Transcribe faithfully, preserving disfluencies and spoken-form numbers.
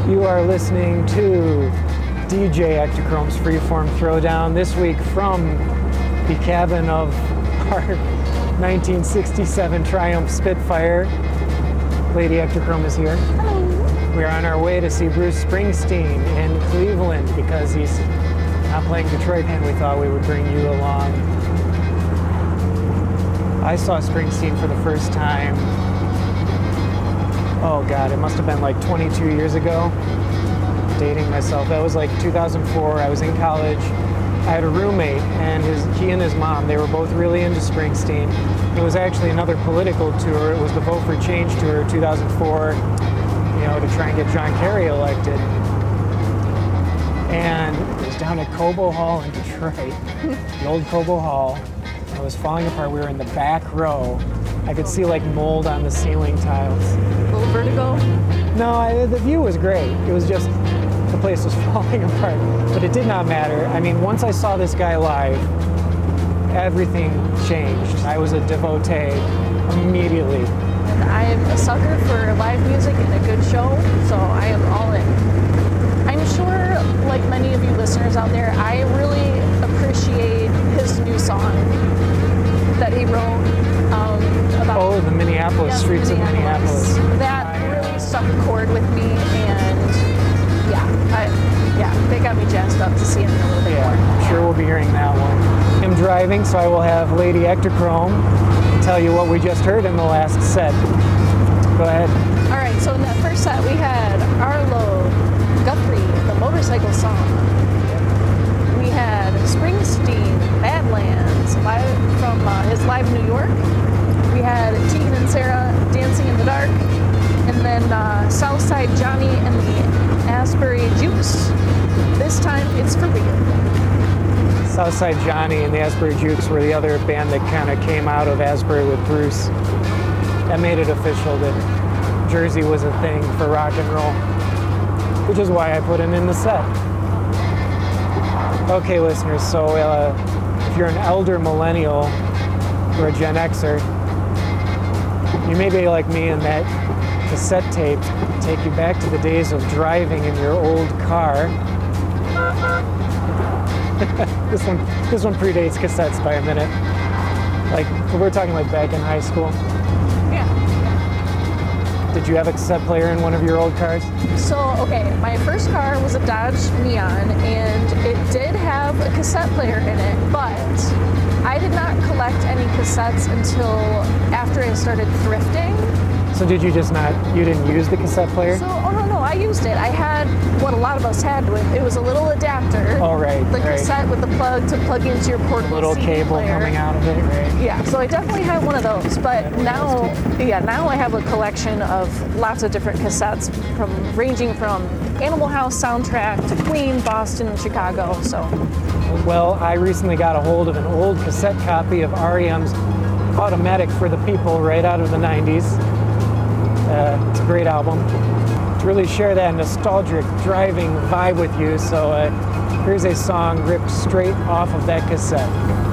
You are listening to D J Ectochrome's Freeform Throwdown, this week from the cabin of our nineteen sixty-seven Triumph Spitfire. Lady Ectochrome is here. Hello. We're on our way to see Bruce Springsteen in Cleveland because he's not playing Detroit, and we thought we would bring you along. I saw Springsteen for the first time, oh God, it must have been like twenty-two years ago. Dating myself. That was like two thousand four. I was in college. I had a roommate, and his he and his mom, they were both really into Springsteen. It was actually another political tour. It was the Vote for Change tour, two thousand four, you know, to try and get John Kerry elected. And it was down at Cobo Hall in Detroit, the old Cobo Hall. It was falling apart. We were in the back row. I could see like mold on the ceiling tiles. A little vertigo? No, I, the view was great. It was just, the place was falling apart. But it did not matter. I mean, once I saw this guy live, everything changed. I was a devotee immediately. And I am a sucker for live music and a good show, so I am all in. I'm sure, like many of you listeners out there, I really appreciate his new song that he wrote um, about... Oh, the Minneapolis, yes, Streets Minneapolis. of Minneapolis. That really struck a chord with me, and yeah, I, yeah, they got me jazzed up to see him in a little bit Yeah, more. I'm sure we'll be hearing that one. I'm driving, so I will have Lady Ectochrome tell you what we just heard in the last set. Go ahead. All right, so in that first set we had Arlo Guthrie, the motorcycle song. We had Springsteen, Badlands, live from uh, his Live New York. We had Tegan and Sarah, Dancing in the Dark. And then uh, Southside Johnny and the Asbury Jukes. This time it's for real. Southside Johnny and the Asbury Jukes were the other band that kind of came out of Asbury with Bruce. That made it official that Jersey was a thing for rock and roll, which is why I put him in the set. Okay, listeners, so uh, if you're an elder millennial or a Gen Xer, you may be like me in that cassette tape take you back to the days of driving in your old car. this one this one predates cassettes by a minute. Like, we're talking like back in high school. Yeah. Did you have a cassette player in one of your old cars? So, okay, my first car was a Dodge Neon, and it did have a cassette player in it, but I did not collect any cassettes until after I started thrifting. So did you just not, you didn't use the cassette player? So, oh no, no, I used it. I had what a lot of us had with it was a little adapter. Oh, right, The right. cassette with the plug to plug into your portable Little C D cable player. coming out of it, right? Yeah, so I definitely had one of those, but now, yeah, now I have a collection of lots of different cassettes, from ranging from Animal House soundtrack to Queen, Boston, Chicago. So, Well, I recently got a hold of an old cassette copy of R E M's Automatic for the People right out of the nineties. Uh, it's a great album. To really share that nostalgic driving vibe with you, so uh, here's a song ripped straight off of that cassette.